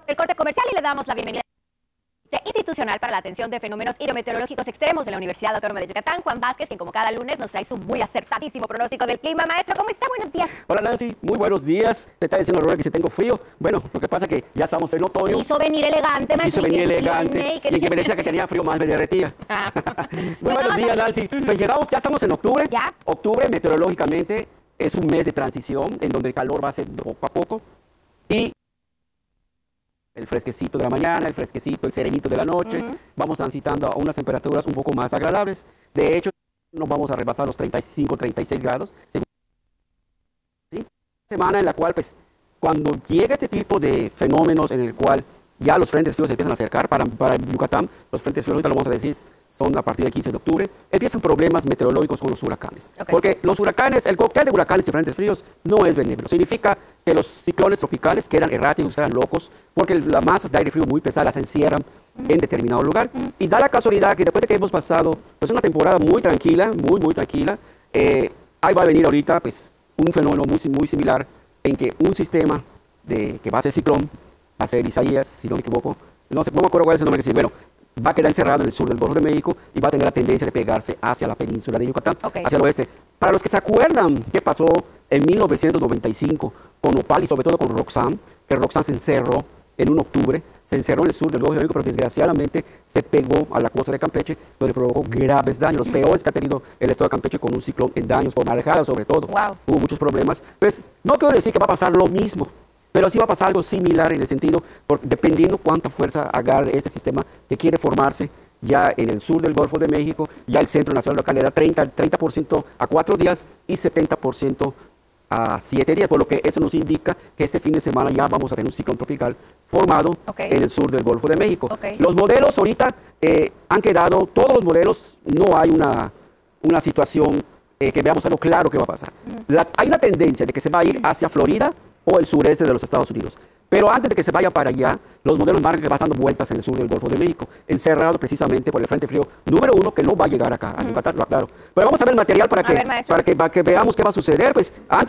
el corte comercial y le damos la bienvenida institucional para la atención de fenómenos hidrometeorológicos extremos de la Universidad Autónoma de Yucatán, Juan Vázquez, quien como cada lunes nos trae su muy acertadísimo pronóstico del clima. Maestro, ¿cómo está? Buenos días. Hola Nancy, muy buenos días. Te está diciendo Aurora que si tengo frío. Bueno, lo que pasa es que ya estamos en otoño. Hizo venir elegante, maestro. Hizo venir elegante. Y que me decía que tenía frío, más me derretía. Muy buenos días, Nancy. Pues llegamos, ya estamos en octubre. ¿Ya? Octubre, meteorológicamente, es un mes de transición en donde el calor va a ser poco a poco. Y el fresquecito de la mañana, el fresquecito, el serenito de la noche, vamos transitando a unas temperaturas un poco más agradables. De hecho, nos vamos a rebasar los 35, 36 grados. ¿Sí? Semana en la cual, pues, cuando llega este tipo de fenómenos en el cual ya los frentes fríos se empiezan a acercar para Yucatán, los frentes fríos, ahorita lo vamos a decir, son a partir del 15 de octubre, empiezan problemas meteorológicos con los huracanes. Okay. Porque los huracanes, el cóctel de huracanes y frentes fríos no es benévolo. Significa que los ciclones tropicales quedan erráticos, quedan locos, porque las masas de aire frío muy pesadas se encierran en determinado lugar. Y da la casualidad que después de que hemos pasado pues, una temporada muy tranquila, muy tranquila, ahí va a venir ahorita pues, un fenómeno muy similar en que un sistema que va a ser ciclón, va a ser Isaías, si no me equivoco, no me acuerdo cuál es el nombre que sí, bueno, va a quedar encerrado en el sur del Golfo de México y va a tener la tendencia de pegarse hacia la península de Yucatán, hacia el oeste. Para los que se acuerdan qué pasó en 1995 con Opal y sobre todo con Roxanne, que Roxanne se encerró en un octubre, se encerró en el sur del Golfo de México, pero desgraciadamente se pegó a la costa de Campeche, donde provocó graves daños, los peores que ha tenido el estado de Campeche con un ciclón en daños por marejadas sobre todo. Wow. Hubo muchos problemas. Pues no quiero decir que va a pasar lo mismo, pero sí va a pasar algo similar en el sentido, dependiendo cuánta fuerza agarre este sistema que quiere formarse ya en el sur del Golfo de México, ya el centro nacional local le da 30% a 4 días y 70% a 7 días, por lo que eso nos indica que este fin de semana ya vamos a tener un ciclón tropical formado en el sur del Golfo de México. Los modelos ahorita han quedado, todos los modelos, no hay una situación que veamos algo claro que va a pasar. Hay una tendencia de que se va a ir hacia Florida o el sureste de los Estados Unidos. Pero antes de que se vaya para allá, los modelos marcan que va dando vueltas en el sur del Golfo de México, encerrado precisamente por el frente frío número 1 que no va a llegar acá a Yucatán, lo aclaro. Pero vamos a ver el material para que veamos qué va a suceder. Pues antes